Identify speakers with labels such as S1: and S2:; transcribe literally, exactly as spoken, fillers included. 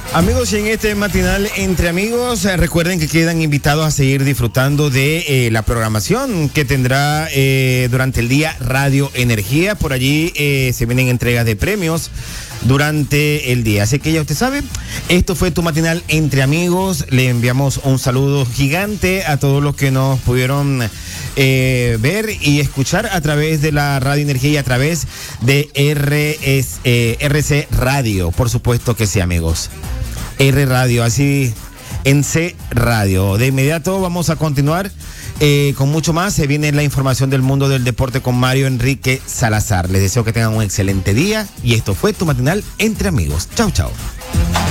S1: Amigos, y en este matinal Entre Amigos, eh, recuerden que quedan invitados a seguir disfrutando de eh, la programación que tendrá eh, durante el día Radio Energía. Por allí eh, se vienen entregas de premios durante el día. Así que ya usted sabe, esto fue tu matinal Entre Amigos. Le enviamos un saludo gigante a todos los que nos pudieron eh, ver y escuchar a través de la Radio Energía y a través de R S, eh, R C Radio. Por supuesto que sí, amigos. R Radio, así en C Radio. De inmediato vamos a continuar eh, con mucho más. Se viene la información del mundo del deporte con Mario Enrique Salazar. Les deseo que tengan un excelente día y esto fue tu matinal Entre Amigos. Chau, chau.